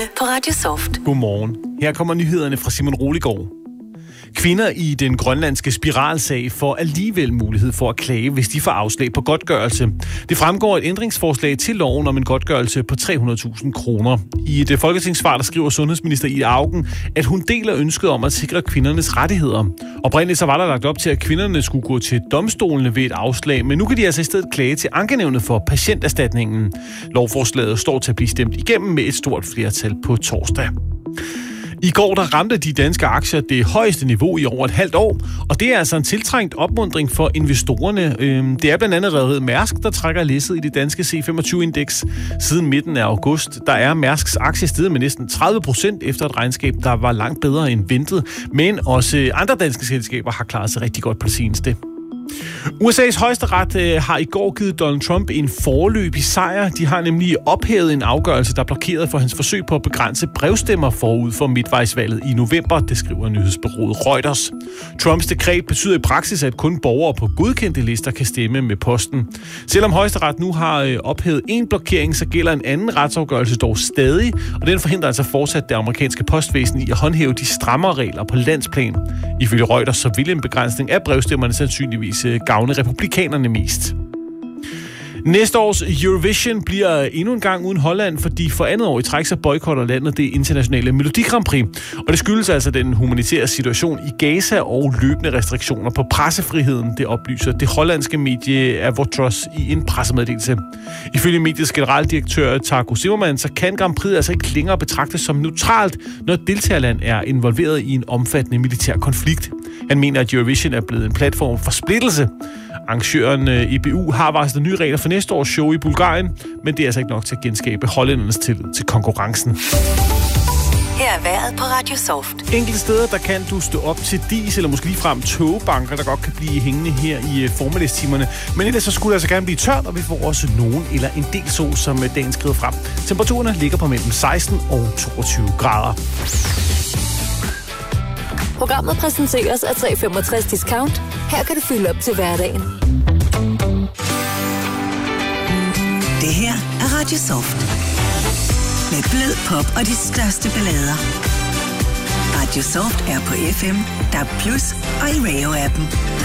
På Radio Soft. Godmorgen. Her kommer nyhederne fra Simon Roligård. Kvinder i den grønlandske spiralsag får alligevel mulighed for at klage, hvis de får afslag på godtgørelse. Det fremgår et ændringsforslag til loven om en godtgørelse på 300.000 kroner. I et folketingssvar, der skriver sundhedsminister Ida Auken, at hun deler ønsket om at sikre kvindernes rettigheder. Oprindeligt så var der lagt op til, at kvinderne skulle gå til domstolene ved et afslag, men nu kan de altså i stedet klage til Ankenævnet for Patienterstatningen. Lovforslaget står til at blive stemt igennem med et stort flertal på torsdag. I går der ramte de danske aktier det højeste niveau i over et halvt år, og det er altså en tiltrængt opmuntring for investorerne. Det er blandt andet rederiet Mærsk, der trækker læsset i det danske C25-indeks. Siden midten af august, der er Mærsks aktie steget med næsten 30% efter et regnskab, der var langt bedre end ventet, men også andre danske selskaber har klaret sig rigtig godt på det seneste. USA's højesteret har i går givet Donald Trump en foreløbig sejr. De har nemlig ophævet en afgørelse, der blokerede for hans forsøg på at begrænse brevstemmer forud for midtvejsvalget i november, det skriver nyhedsbureauet Reuters. Trumps dekret betyder i praksis, at kun borgere på godkendte lister kan stemme med posten. Selvom højesteret nu har ophævet en blokering, så gælder en anden retsafgørelse dog stadig, og den forhindrer altså fortsat det amerikanske postvæsen i at håndhæve de strammere regler på landsplan. Ifølge Reuters så vil en begrænsning af brevstemmerne sandsynligvis gavne republikanerne mest. Næste års Eurovision bliver endnu en gang uden Holland, fordi for andet år i træk så boykotter landet det internationale Melodi Grand Prix. Og det skyldes altså den humanitære situation i Gaza og løbende restriktioner på pressefriheden, det oplyser det hollandske medie Avotros i en pressemeddelelse. Ifølge mediets generaldirektør Taco Zimmermann, så kan Grand Prix altså ikke længere betragtes som neutralt, når et deltagerland er involveret i en omfattende militær konflikt. Han mener, at Eurovision er blevet en platform for splittelse. Arrangøren EBU har varslet nye regler for næste års show i Bulgarien, men det er altså ikke nok til at genskabe hollændernes tillid til konkurrencen. Her er vejret på Radio Soft. Enkelte steder, der kan du stå op til dis, eller måske ligefrem togbanker, der godt kan blive hængende her i formiddagstimerne. Men ellers så skulle det altså gerne blive tørt, og vi får også nogen eller en del sol, som dagen skrider frem. Temperaturerne ligger på mellem 16 og 22 grader. Programmet præsenteres af 365 Discount. Her kan du fylde op til hverdagen. Det her er Radio Soft. Med blød pop og de største ballader. Radio Soft er på FM, DAB+ og i Radio-appen.